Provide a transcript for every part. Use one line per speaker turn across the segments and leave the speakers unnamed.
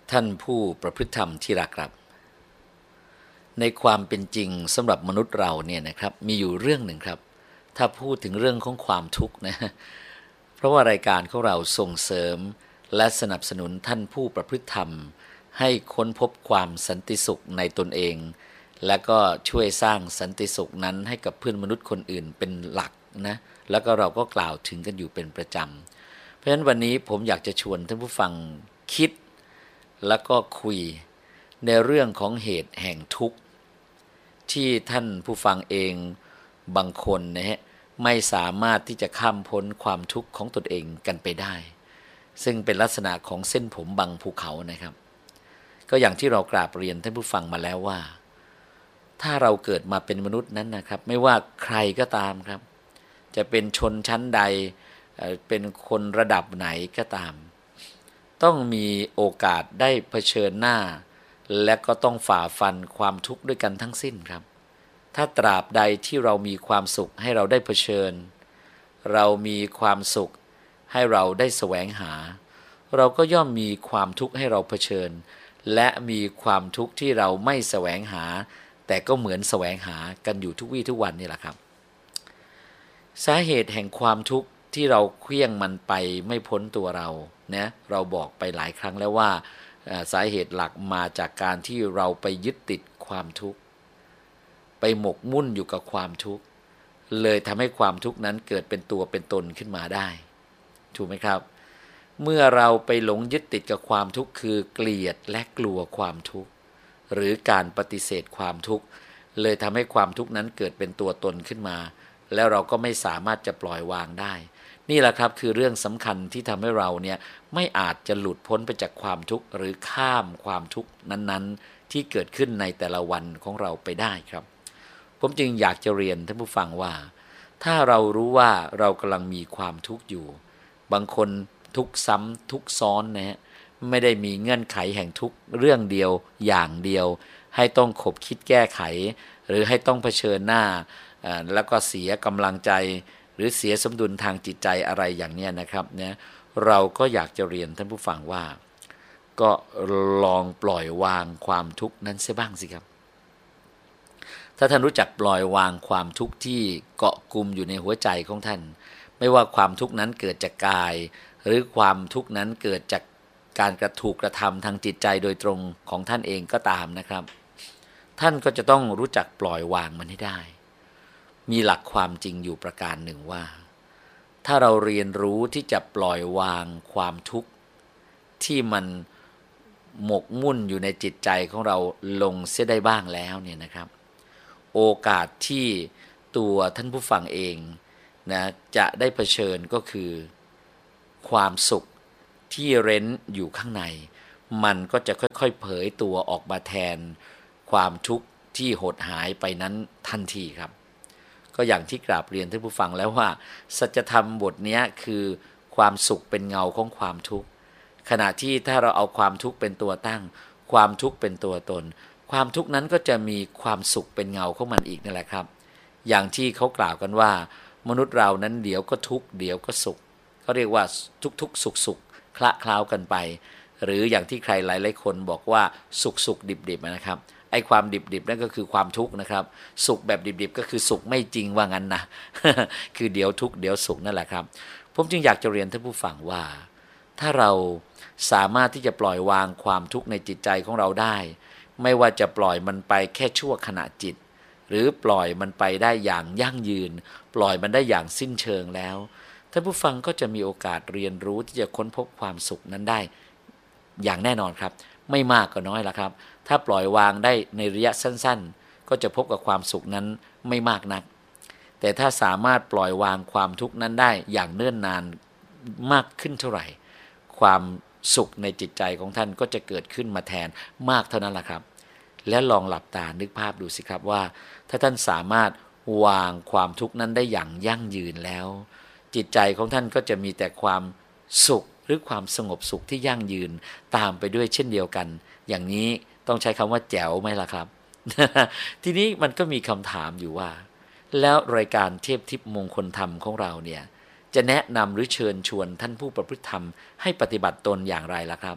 ท่านผู้ประพฤติธรรมที่รักครับในความเป็นจริงสำหรับมนุษย์เราเนี่ยนะครับมีอยู่เรื่องหนึ่งครับถ้าพูดถึงเรื่องของความทุกข์นะเพราะว่ารายการของเราส่งเสริมและสนับสนุนท่านผู้ประพฤติธรรมให้ค้นพบความสันติสุขในตนเองและก็ช่วยสร้างสันติสุขนั้นให้กับเพื่อนมนุษย์คนอื่นเป็นหลักนะแล้วก็เราก็กล่าวถึงกันอยู่เป็นประจำเพราะฉะนั้นวันนี้ผมอยากจะชวนท่านผู้ฟังคิดแล้วก็คุยในเรื่องของเหตุแห่งทุกข์ที่ท่านผู้ฟังเองบางคนนะฮะไม่สามารถที่จะข้ามพ้นความทุกข์ของตนเองกันไปได้ซึ่งเป็นลักษณะของเส้นผมบังภูเขานะครับก็อย่างที่เรากราบเรียนท่านผู้ฟังมาแล้วว่าถ้าเราเกิดมาเป็นมนุษย์นั้นนะครับไม่ว่าใครก็ตามครับจะเป็นชนชั้นใดเป็นคนระดับไหนก็ตามต้องมีโอกาสได้เผชิญหน้าและก็ต้องฝ่าฟันความทุกข์ด้วยกันทั้งสิ้นครับถ้าตราบใดที่เรามีความสุขให้เราได้เผชิญเรามีความสุขให้เราได้แสวงหาเราก็ย่อมมีความทุกข์ให้เราเผชิญและมีความทุกข์ที่เราไม่แสวงหาแต่ก็เหมือนแสวงหากันอยู่ทุกวี่ทุกวันนี่แหละครับสาเหตุแห่งความทุกข์ที่เราเคลี้ยงมันไปไม่พ้นตัวเรานะเราบอกไปหลายครั้งแล้วว่าสาเหตุหลักมาจากการที่เราไปยึดติดความทุกข์ไปหมกมุ่นอยู่กับความทุกข์เลยทำให้ความทุกข์นั้นเกิดเป็นตัวเป็นตนขึ้นมาได้ถูกไหมครับเมื่อเราไปหลงยึดติดกับความทุกข์คือเกลียดและกลัวความทุกข์หรือการปฏิเสธความทุกข์เลยทำให้ความทุกข์นั้นเกิดเป็นตัวตนขึ้นมาแล้วเราก็ไม่สามารถจะปล่อยวางได้นี่แหละครับคือเรื่องสำคัญที่ทำให้เราเนี่ยไม่อาจจะหลุดพ้นไปจากความทุกข์หรือข้ามความทุกข์นั้นๆที่เกิดขึ้นในแต่ละวันของเราไปได้ครับผมจึงอยากจะเรียนท่านผู้ฟังว่าถ้าเรารู้ว่าเรากำลังมีความทุกข์อยู่บางคนทุกข์ซ้ำทุกข์ซ้อนนะฮะไม่ได้มีเงื่อนไขแห่งทุกข์เรื่องเดียวอย่างเดียวให้ต้องขบคิดแก้ไขหรือให้ต้องเผชิญหน้าแล้วก็เสียกำลังใจหรือเสียสมดุลทางจิตใจอะไรอย่างนี้นะครับเนี่ยเราก็อยากจะเรียนท่านผู้ฟังว่าก็ลองปล่อยวางความทุกข์นั้นเสียบ้างสิครับถ้าท่านรู้จักปล่อยวางความทุกข์ที่เกาะกุมอยู่ในหัวใจของท่านไม่ว่าความทุกข์นั้นเกิดจากกายหรือความทุกข์นั้นเกิดจากการถูกกระทำทางจิตใจโดยตรงของท่านเองก็ตามนะครับท่านก็จะต้องรู้จักปล่อยวางมันให้ได้มีหลักความจริงอยู่ประการหนึ่งว่าถ้าเราเรียนรู้ที่จะปล่อยวางความทุกข์ที่มันหมกมุ่นอยู่ในจิตใจของเราลงเสียได้บ้างแล้วเนี่ยนะครับโอกาสที่ตัวท่านผู้ฟังเองนะจะได้เผชิญก็คือความสุขที่เร้นอยู่ข้างในมันก็จะค่อยๆเผยตัวออกมาแทนความทุกข์ที่หดหายไปนั้นทันทีครับก็อย่างที่กราบเรียนท่านผู้ฟังแล้วว่าสัจธรรมบทนี้คือความสุขเป็นเงาของความทุกข์ขณะที่ถ้าเราเอาความทุกข์เป็นตัวตั้งความทุกข์เป็นตัวตนความทุกข์นั้นก็จะมีความสุขเป็นเงาของมันอีกนั่นแหละครับอย่างที่เขากล่าวกันว่ามนุษย์เรานั้นเดี๋ยวก็ทุกข์เดี๋ยวก็สุขเขาเรียกว่าทุกๆสุขๆคละเคล้ากันไปหรืออย่างที่ใครหลายๆคนบอกว่าสุขดิบๆนะครับไอ้ความดิบๆนั่นก็คือความทุกข์นะครับสุขแบบดิบๆก็คือสุขไม่จริงว่างั้นนะ คือเดี๋ยวทุกข์เดี๋ยวสุขนั่นแหละครับผมจึงอยากจะเรียนท่านผู้ฟังว่าถ้าเราสามารถที่จะปล่อยวางความทุกข์ในจิตใจของเราได้ไม่ว่าจะปล่อยมันไปแค่ชั่วขณะจิตหรือปล่อยมันไปได้อย่างยั่งยืนปล่อยมันได้อย่างสิ้นเชิงแล้วท่านผู้ฟังก็จะมีโอกาสเรียนรู้ที่จะค้นพบความสุขนั้นได้อย่างแน่นอนครับไม่มากก็น้อยละครับถ้าปล่อยวางได้ในระยะสั้นๆก็จะพบกับความสุขนั้นไม่มากนักแต่ถ้าสามารถปล่อยวางความทุกข์นั้นได้อย่างเนิ่นนานมากขึ้นเท่าไหร่ความสุขในจิตใจของท่านก็จะเกิดขึ้นมาแทนมากเท่านั้นแหละครับและลองหลับตานึกภาพดูสิครับว่าถ้าท่านสามารถวางความทุกข์นั้นได้อย่างยั่งยืนแล้วจิตใจของท่านก็จะมีแต่ความสุขหรือความสงบสุขที่ยั่งยืนตามไปด้วยเช่นเดียวกันอย่างนี้ต้องใช้คำว่าแจ๋วไหมล่ะครับ ทีนี้มันก็มีคำถามอยู่ว่าแล้วรายการเทพทิพย์มงคลธรรมของเราเนี่ยจะแนะนำหรือเชิญชวนท่านผู้ประพฤติธรรมให้ปฏิบัติตนอย่างไรล่ะครับ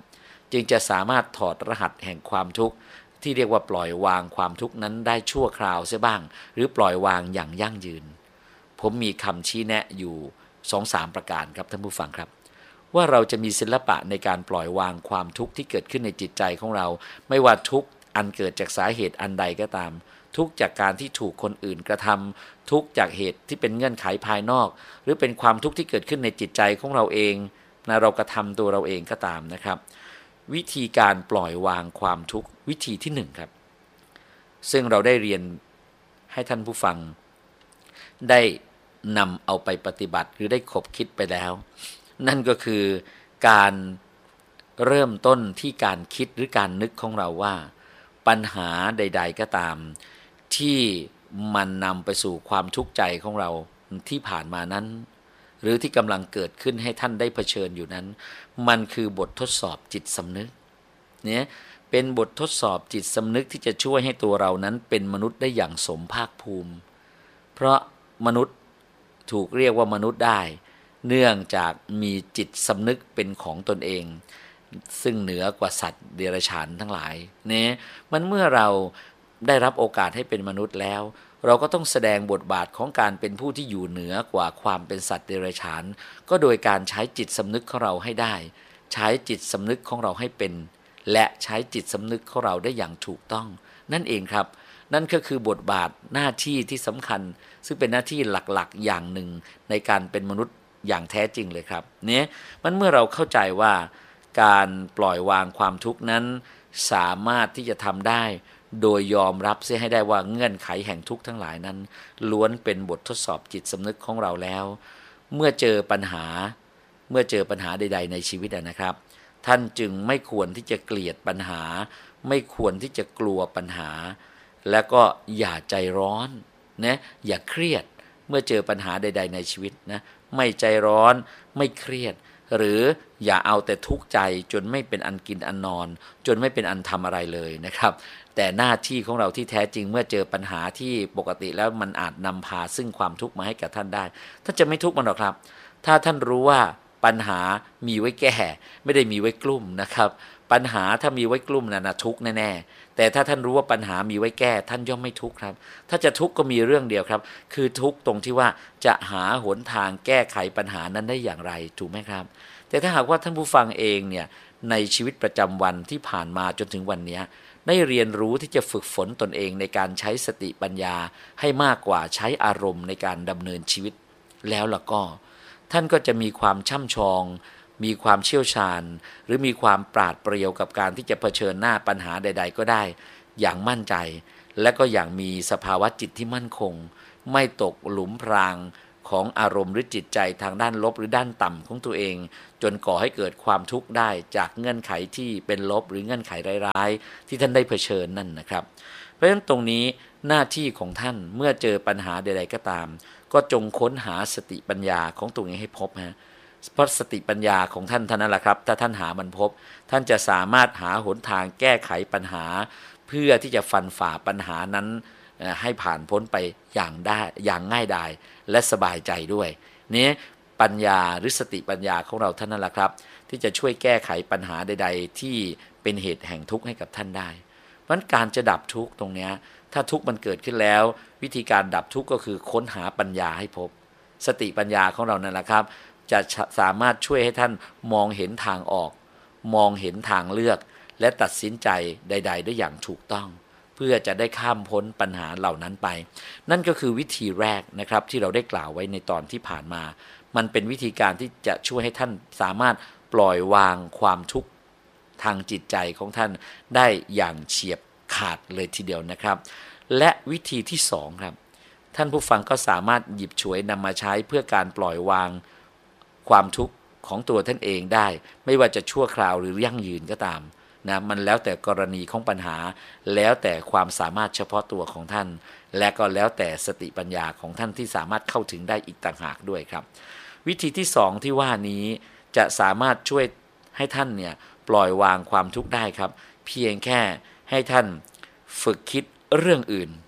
จึงจะสามารถถอดรหัสแห่งความทุกข์ที่เรียกว่าปล่อยวางความทุกข์นั้นได้ชั่วคราวเสียบ้างหรือปล่อยวางอย่างยั่งยืนผมมีคำชี้แนะอยู่ 2-3 ประการครับท่านผู้ฟังครับว่าเราจะมีศิลปะในการปล่อยวางความทุกข์ที่เกิดขึ้นในจิตใจของเราไม่ว่าทุกข์อันเกิดจากสาเหตุอันใดก็ตามทุกข์จากการที่ถูกคนอื่นกระทำทุกข์จากเหตุที่เป็นเงื่อนไขภายนอกหรือเป็นความทุกข์ที่เกิดขึ้นในจิตใจของเราเองนะเรากระทำตัวเราเองก็ตามนะครับวิธีการปล่อยวางความทุกข์วิธีที่1ครับซึ่งเราได้เรียนให้ท่านผู้ฟังได้นำเอาไปปฏิบัติหรือได้คบคิดไปแล้วนั่นก็คือการเริ่มต้นที่การคิดหรือการนึกของเราว่าปัญหาใดๆก็ตามที่มันนำไปสู่ความทุกข์ใจของเราที่ผ่านมานั้นหรือที่กำลังเกิดขึ้นให้ท่านได้เผชิญอยู่นั้นมันคือบททดสอบจิตสำนึกเนี่ยเป็นบททดสอบจิตสำนึกที่จะช่วยให้ตัวเรานั้นเป็นมนุษย์ได้อย่างสมภาคภูมิเพราะมนุษย์ถูกเรียกว่ามนุษย์ได้เนื่องจากมีจิตสำนึกเป็นของตนเองซึ่งเหนือกว่าสัตว์เดรัจฉานทั้งหลายเนี่ยมันเมื่อเราได้รับโอกาสให้เป็นมนุษย์แล้วเราก็ต้องแสดงบทบาทของการเป็นผู้ที่อยู่เหนือกว่าความเป็นสัตว์เดรัจฉานก็โดยการใช้จิตสำนึกของเราให้ได้ใช้จิตสำนึกของเราให้เป็นและใช้จิตสำนึกของเราได้อย่างถูกต้องนั่นเองครับนั่นก็คือบทบาทหน้าที่ที่สำคัญซึ่งเป็นหน้าที่หลักๆอย่างหนึ่งในการเป็นมนุษย์อย่างแท้จริงเลยครับเนี่ยมันเมื่อเราเข้าใจว่าการปล่อยวางความทุกข์นั้นสามารถที่จะทำได้โดยยอมรับเสียให้ได้ว่าเงื่อนไขแห่งทุกข์ทั้งหลายนั้นล้วนเป็นบททดสอบจิตสำนึกของเราแล้วเมื่อเจอปัญหาใดๆในชีวิตนะครับท่านจึงไม่ควรที่จะเกลียดปัญหาไม่ควรที่จะกลัวปัญหาแล้วก็อย่าใจร้อนนะอย่าเครียดเมื่อเจอปัญหาใดๆในชีวิตนะไม่ใจร้อนไม่เครียดหรืออย่าเอาแต่ทุกข์ใจจนไม่เป็นอันกินอันนอนจนไม่เป็นอันทำอะไรเลยนะครับแต่หน้าที่ของเราที่แท้จริงเมื่อเจอปัญหาที่ปกติแล้วมันอาจนำพาซึ่งความทุกข์มาให้กับท่านได้ท่านจะไม่ทุกข์มันหรอกครับถ้าท่านรู้ว่าปัญหามีไว้แก้ไม่ได้มีไว้กลุ่มนะครับปัญหาถ้ามีไว้กลุ่มนะทุกข์แน่ๆแต่ถ้าท่านรู้ว่าปัญหามีไว้แก้ท่านย่อมไม่ทุกข์ครับถ้าจะทุกข์ก็มีเรื่องเดียวครับคือทุกข์ตรงที่ว่าจะหาหนทางแก้ไขปัญหานั้นได้อย่างไรถูกไหมครับแต่ถ้าหากว่าท่านผู้ฟังเองเนี่ยในชีวิตประจำวันที่ผ่านมาจนถึงวันนี้ได้เรียนรู้ที่จะฝึกฝนตนเองในการใช้สติปัญญาให้มากกว่าใช้อารมณ์ในการดำเนินชีวิตแล้วล่ะก็ท่านก็จะมีความช่ำชองมีความเชี่ยวชาญหรือมีความปราดเปรียวกับการที่จะเผชิญหน้าปัญหาใดๆก็ได้อย่างมั่นใจและก็อย่างมีสภาวะจิตที่มั่นคงไม่ตกหลุมพรางของอารมณ์หรือจิตใจทางด้านลบหรือด้านต่ำของตัวเองจนก่อให้เกิดความทุกข์ได้จากเงื่อนไขที่เป็นลบหรือเงื่อนไขร้ายๆที่ท่านได้เผชิญนั่นนะครับเพราะฉะนั้นตรงนี้หน้าที่ของท่านเมื่อเจอปัญหาใดๆก็ตามก็จงค้นหาสติปัญญาของตัวเองให้พบฮะเพราะสติปัญญาของท่านเท่านั้นแหละครับถ้าท่านหามันพบท่านจะสามารถหาหนทางแก้ไขปัญหาเพื่อที่จะฟันฝ่าปัญหานั้นให้ผ่านพ้นไปอย่างง่ายดายและสบายใจด้วยนี้ปัญญาหรือสติปัญญาของเราท่านนั่นแหละครับที่จะช่วยแก้ไขปัญหาใดๆที่เป็นเหตุแห่งทุกข์ให้กับท่านได้เพราะฉะนั้นการจะดับทุกข์ตรงนี้ถ้าทุกข์มันเกิดขึ้นแล้ววิธีการดับทุกข์ก็คือค้นหาปัญญาให้พบสติปัญญาของเรานั่นแหละครับจะสามารถช่วยให้ท่านมองเห็นทางออกมองเห็นทางเลือกและตัดสินใจใดๆได้อย่างถูกต้องเพื่อจะได้ข้ามพ้นปัญหาเหล่านั้นไปนั่นก็คือวิธีแรกนะครับที่เราได้กล่าวไว้ในตอนที่ผ่านมามันเป็นวิธีการที่จะช่วยให้ท่านสามารถปล่อยวางความทุกข์ทางจิตใจของท่านได้อย่างเฉียบขาดเลยทีเดียวนะครับและวิธีที่สองครับท่านผู้ฟังก็สามารถหยิบฉวยนำมาใช้เพื่อการปล่อยวางความทุกข์ของตัวท่านเองได้ไม่ว่าจะชั่วคราวหรือยั่งยืนก็ตามนะมันแล้วแต่กรณีของปัญหาแล้วแต่ความสามารถเฉพาะตัวของท่านและก็แล้วแต่สติปัญญาของท่านที่สามารถเข้าถึงได้อีกต่างหากด้วยครับวิธีที่สองที่ว่านี้จะสามารถช่วยให้ท่านเนี่ยปล่อยวางความทุกข์ได้ครับเพียงแค่ให้ท่านฝึกคิดเรื่องอื่น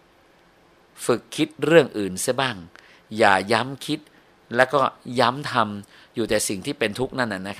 เสียบ้างอย่าย้ำคิดแล้วก็ย้ำทำอยู่แต่สิ่งที่เป็นทุกข์นั่นนะครับ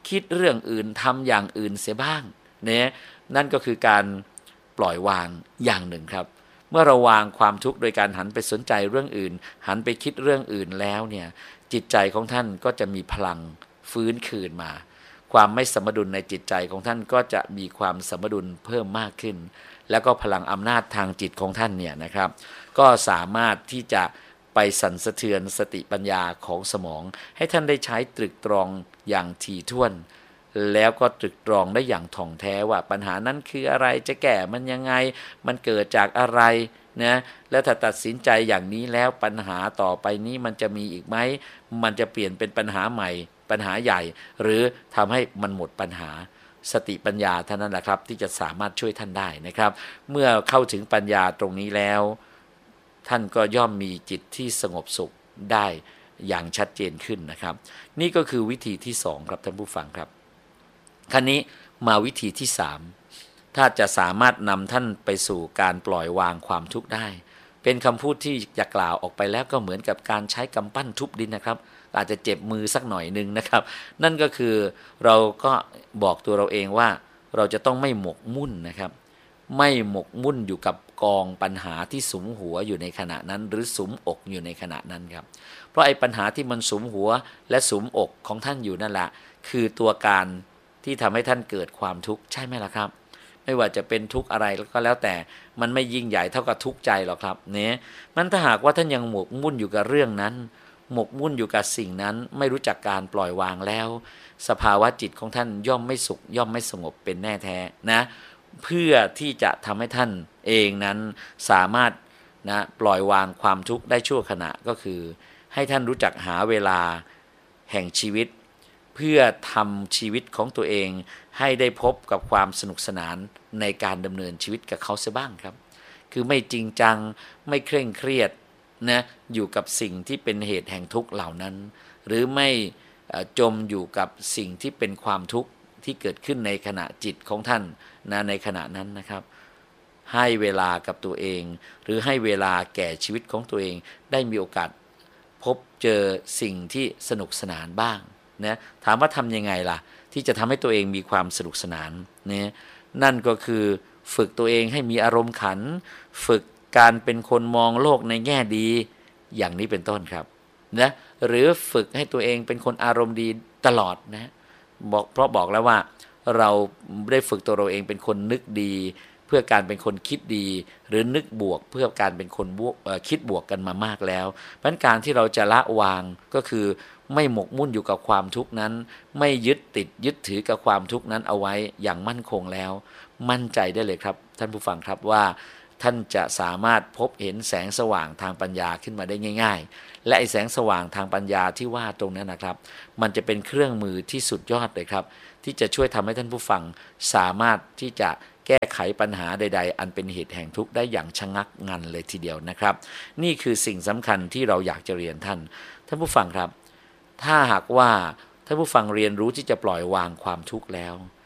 คิดเรื่องอื่นทำอย่างอื่นเสียบ้างเนี่ยนั่นก็คือการปล่อยวางอย่างหนึ่งครับเมื่อเราวางความทุกข์โดยการหันไปสนใจเรื่องอื่นหันไปคิดเรื่องอื่นแล้วเนี่ยจิตใจของท่านก็จะมีพลังฟื้นคืนมาความไม่สมดุลในจิตใจของท่านก็จะมีความสมดุลเพิ่มมากขึ้นแล้วก็พลังอำนาจทางจิตของท่านเนี่ยนะครับก็สามารถที่จะไปสั่นสะเทือนสติปัญญาของสมองให้ท่านได้ใช้ตรึกตรองอย่างถี่ถ้วนแล้วก็ตรึกตรองได้อย่างถ่องแท้ว่าปัญหานั้นคืออะไรจะแก้มันยังไงมันเกิดจากอะไรนะแล้วถ้าตัดสินใจอย่างนี้แล้วปัญหาต่อไปนี้มันจะมีอีกไหมมันจะเปลี่ยนเป็นปัญหาใหม่ปัญหาใหญ่หรือทำให้มันหมดปัญหาสติปัญญาเท่านั้นแหละครับที่จะสามารถช่วยท่านได้นะครับเมื่อเข้าถึงปัญญาตรงนี้แล้วท่านก็ย่อมมีจิตที่สงบสุขได้อย่างชัดเจนขึ้นนะครับนี่ก็คือวิธีที่2ครับท่านผู้ฟังครับคราวนี้มาวิธีที่3ถ้าจะสามารถนำท่านไปสู่การปล่อยวางความทุกข์ได้เป็นคำพูดที่จะกล่าวออกไปแล้วก็เหมือนกับการใช้กำปั้นทุบดินนะครับอาจจะเจ็บมือสักหน่อยนึงนะครับนั่นก็คือเราก็บอกตัวเราเองว่าเราจะต้องไม่หมกมุ่นนะครับไม่หมกมุ่นอยู่กับกองปัญหาที่สุมหัวอยู่ในขณะนั้นหรือสุมอกอยู่ในขณะนั้นครับเพราะไอ้ปัญหาที่มันสุมหัวและสุมอกของท่านอยู่นั่นแหละคือตัวการที่ทำให้ท่านเกิดความทุกข์ใช่ไหมล่ะครับไม่ว่าจะเป็นทุกข์อะไรก็แล้วแต่มันไม่ยิ่งใหญ่เท่ากับทุกข์ใจหรอกครับเนี่ยมันถ้าหากว่าท่านยังหมกมุ่นอยู่กับเรื่องนั้นหมกมุ่นอยู่กับสิ่งนั้นไม่รู้จักการปล่อยวางแล้วสภาวะจิตของท่านย่อมไม่สุขย่อมไม่สงบเป็นแน่แท้นะเพื่อที่จะทำให้ท่านเองนั้นสามารถนะปล่อยวางความทุกข์ได้ชั่วขณะก็คือให้ท่านรู้จักหาเวลาแห่งชีวิตเพื่อทำชีวิตของตัวเองให้ได้พบกับความสนุกสนานในการดำเนินชีวิตกับเขาเสียบ้างครับคือไม่จริงจังไม่เคร่งเครียดนะอยู่กับสิ่งที่เป็นเหตุแห่งทุกข์เหล่านั้นหรือไม่จมอยู่กับสิ่งที่เป็นความทุกข์ที่เกิดขึ้นในขณะจิตของท่านนะในขณะนั้นนะครับให้เวลากับตัวเองหรือให้เวลาแก่ชีวิตของตัวเองได้มีโอกาสพบเจอสิ่งที่สนุกสนานบ้างนะถามว่าทำยังไงล่ะที่จะทำให้ตัวเองมีความสนุกสนานเนี่ยนั่นก็คือฝึกตัวเองให้มีอารมณ์ขันฝึกการเป็นคนมองโลกในแง่ดีอย่างนี้เป็นต้นครับนะหรือฝึกให้ตัวเองเป็นคนอารมณ์ดีตลอดนะเพราะบอกแล้วว่าเราได้ฝึกตัวเราเองเป็นคนนึกดีเพื่อการเป็นคนคิดดีหรือนึกบวกเพื่อการเป็นคนคิดบวกกันมามากแล้วเพราะการที่เราจะละวางก็คือไม่หมกมุ่นอยู่กับความทุกข์นั้นไม่ยึดติดยึดถือกับความทุกข์นั้นเอาไว้อย่างมั่นคงแล้วมั่นใจได้เลยครับท่านผู้ฟังครับว่าท่านจะสามารถพบเห็นแสงสว่างทางปัญญาขึ้นมาได้ง่ายๆและไอ้แสงสว่างทางปัญญาที่ว่าตรงนั้นนะครับมันจะเป็นเครื่องมือที่สุดยอดเลยครับที่จะช่วยทำให้ท่านผู้ฟังสามารถที่จะแก้ไขปัญหาใดๆอันเป็นเหตุแห่งทุกข์ได้อย่างชะงักงันเลยทีเดียวนะครับนี่คือสิ่งสำคัญที่เราอยากจะเรียนท่านผู้ฟังครับถ้าหากว่าท่านผู้ฟังเรียนรู้ที่จะปล่อยวางความทุกข์แล้ว